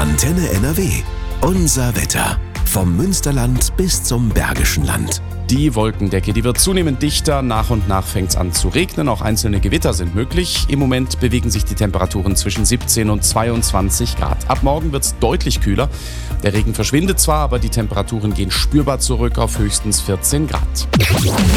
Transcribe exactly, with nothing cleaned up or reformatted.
Antenne N R W. Unser Wetter. Vom Münsterland bis zum Bergischen Land. Die Wolkendecke, die wird zunehmend dichter. Nach und nach fängt es an zu regnen. Auch einzelne Gewitter sind möglich. Im Moment bewegen sich die Temperaturen zwischen siebzehn und zweiundzwanzig Grad. Ab morgen wird es deutlich kühler. Der Regen verschwindet zwar, aber die Temperaturen gehen spürbar zurück auf höchstens vierzehn Grad.